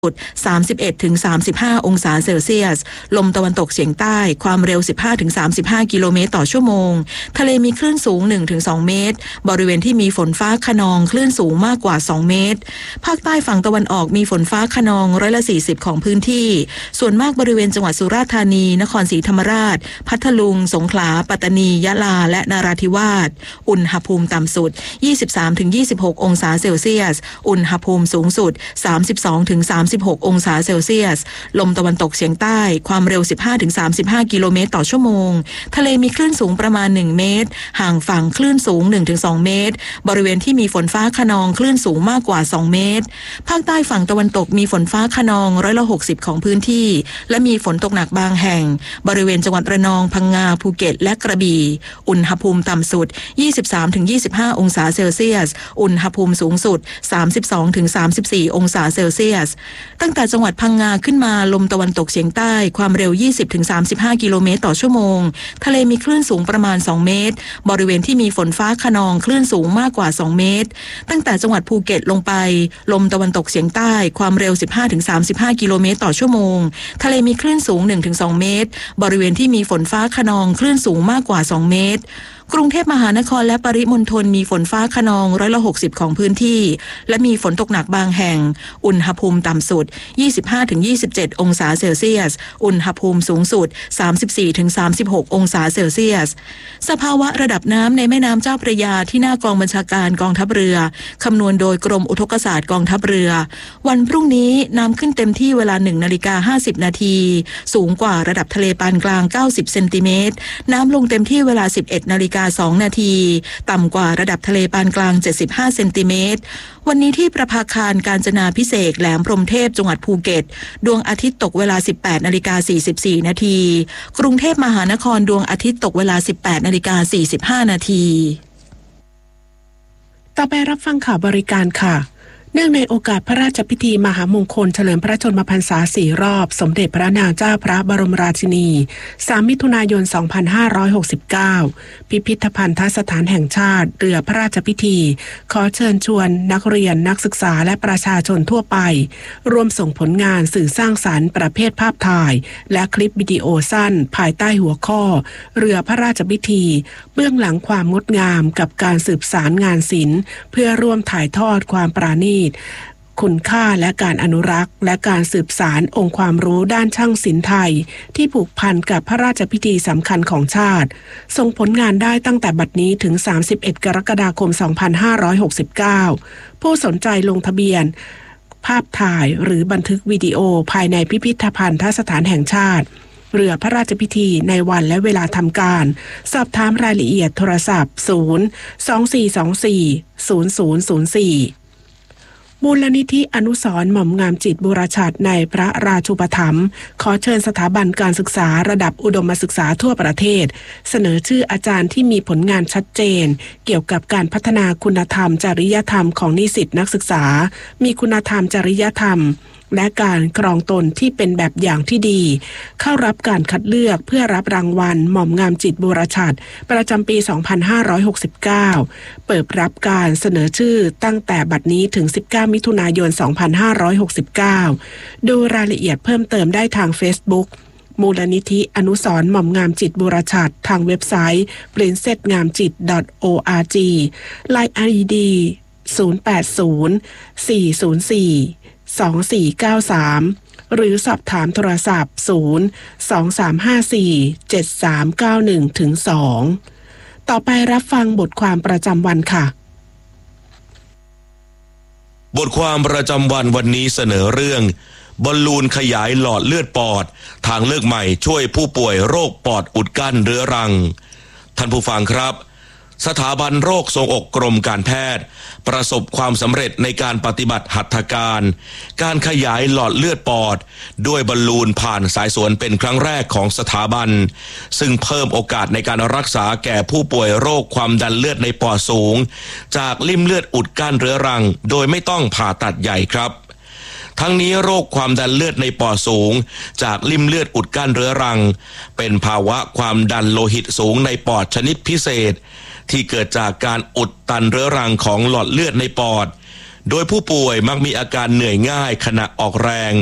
31-35 องศาเซลเซียสลมตะวันตกเฉียงใต้ความเร็ว 15-35 กิโลเมตรต่อชั่วโมงทะเลมีคลื่นสูง 1-2 เมตรบริเวณที่มีฝนฟ้าคะนองคลื่นสูงมากกว่า 2 เมตรภาคใต้ฝั่งตะวันออกมีฝนฟ้าคะนอง40%ของพื้นที่ส่วนมากบริเวณจังหวัดสุราษฎร์ธานีนครศรีธรรมราชพัทลุงสงขลาปัตตานียะลาและนราธิวาสอุณหภูมิต่ำสุด 23-26 องศาเซลเซียสอุณหภูมิสูงสุด 32-36 องศาเซลเซียสลมตะวันตกเฉียงใต้ความเร็ว 15-35 กิโลเมตรต่อชั่วโมงทะเลมีคลื่นสูงประมาณ 1 เมตรห่างฝั่งคลื่นสูง 1-2 เมตรบริเวณที่มีฝนฟ้าคะนองคลื่นสูงมากกว่า 2 เมตรภาคใต้ฝั่งตะวันตกมีฝนฟ้าคะนอง60%ของพื้นที่และมีฝนตกหนักบางแห่งบริเวณจังหวัดระนองพังงาภูเก็ตและกระบี่อุณหภูมิต่ำสุด 23-25 องศาเซลเซียสอุณหภูมิสูงสุด 32-34 องศาเซลเซียสตั้งแต่จังหวัดพังงาขึ้นมาลมตะวันตกเฉียงใต้ความเร็ว 20-35 กิโลเมตรต่อชั่วโมงทะเลมีคลื่นสูงประมาณ 2 เมตรบริเวณที่มีฝนฟ้าคะนองคลื่นสูงมากกว่า 2 เมตรตั้งแต่จังหวัดภูเก็ตลงไปลมตะวันตกเฉียงใต้ความเร็ว 15-35 กิโลเมตรต่อชั่วโมงทะเลมีคลื่นสูง 1-2 เมตรบริเวณที่มีฝนฟ้าคะนองคลื่นสูงมากกว่า 2 เมตรกรุงเทพมหานครและปริมณฑลมีฝนฟ้าคะนอง60%ของพื้นที่และมีฝนตกหนักบางแห่งอุณหภูมิต่ำสุด 25-27 องศาเซลเซียสอุณหภูมิสูงสุด 34-36 องศาเซลเซียสสภาวะระดับน้ำในแม่น้ำเจ้าพระยาที่หน้ากองบัญชาการกองทัพเรือคำนวณโดยกรมอุทกศาสตร์กองทัพเรือวันพรุ่งนี้น้ำขึ้นเต็มที่เวลา 1:50 นาทีสูงกว่าระดับทะเลปานกลาง90 เซนติเมตรน้ำลงเต็มที่เวลา 11:02 นาทีต่ำกว่าระดับทะเลปานกลาง75 เซนติเมตรวันนี้ที่ประภาคารกาญจนาภิเษกแหลมพรหมเทพจังหวัดภูเก็ตดวงอาทิตย์ตกเวลา 18:44 นาทีกรุงเทพมหานครดวงอาทิตย์ตกเวลา 18:45 นาทีต่อไปรับฟังข่าวบริการค่ะเนื่องในโอกาสพระราชพิธีมหามงคลเฉลิมพระชนมพรรษา4 รอบสมเด็จพระนางเจ้าพระบรมราชินี3 มิถุนายน 2569พิพิธภัณฑสถานแห่งชาติเรือพระราชพิธีขอเชิญชวนนักเรียนนักศึกษาและประชาชนทั่วไปร่วมส่งผลงานสื่อสร้างสรรค์ประเภทภาพถ่ายและคลิปวิดีโอสั้นภายใต้หัวข้อเรือพระราชพิธีเบื้องหลังความงดงามกับการสืบสารงานศิลป์เพื่อร่วมถ่ายทอดความปราณีตคุณค่าและการอนุรักษ์และการสืบสานองค์ความรู้ด้านช่างศิลป์ไทยที่ผูกพันกับพระราชพิธีสำคัญของชาติส่งผลงานได้ตั้งแต่บัดนี้ถึง31 กรกฎาคม 2569ผู้สนใจลงทะเบียนภาพถ่ายหรือบันทึกวิดีโอภายในพิพิธภัณฑสถานแห่งชาติเรือพระราชพิธีในวันและเวลาทำการสอบถามรายละเอียดโทรศัพท์024240004มูลนิธิอนุสรณ์หม่อมงามจิตบุรชัดในพระราชูปถัมภ์ขอเชิญสถาบันการศึกษาระดับอุดมศึกษาทั่วประเทศเสนอชื่ออาจารย์ที่มีผลงานชัดเจนเกี่ยวกับการพัฒนาคุณธรรมจริยธรรมของนิสิตนักศึกษามีคุณธรรมจริยธรรมและการครองตนที่เป็นแบบอย่างที่ดีเข้ารับการคัดเลือกเพื่อรับรางวัลหม่อมงามจิตบุรชัดประจำปี 2569 เปิดรับการเสนอชื่อตั้งแต่บัดนี้ถึง 19 มิถุนายน 2569 ดูรายละเอียดเพิ่มเติมได้ทาง Facebook มูลนิธิอนุสรณ์หม่อมงามจิตบุรชัดทางเว็บไซต์ princessngamjit.org LINE ID 0804042493 หรือสอบถามโทรศัพท์023547391-2ต่อไปรับฟังบทความประจำวันค่ะบทความประจำวันวันนี้เสนอเรื่องบอลลูนขยายหลอดเลือดปอดทางเลือกใหม่ช่วยผู้ป่วยโรคปอดอุดกั้นเรื้อรังท่านผู้ฟังครับสถาบันโรคทรวงอกกรมการแพทย์ประสบความสำเร็จในการปฏิบัติหัตถการขยายหลอดเลือดปอดด้วยบอลลูนผ่านสายสวนเป็นครั้งแรกของสถาบันซึ่งเพิ่มโอกาสในการรักษาแก่ผู้ป่วยโรคความดันเลือดในปอดสูงจากลิ่มเลือดอุดกั้นเรื้อรังโดยไม่ต้องผ่าตัดใหญ่ครับทั้งนี้โรคความดันเลือดในปอดสูงจากลิ่มเลือดอุดกั้นเรื้อรังเป็นภาวะความดันโลหิตสูงในปอดชนิดพิเศษที่เกิดจากการอุดตันเรื้อรังของหลอดเลือดในปอดโดยผู้ป่วยมักมีอาการเหนื่อยง่ายขณะออกแรง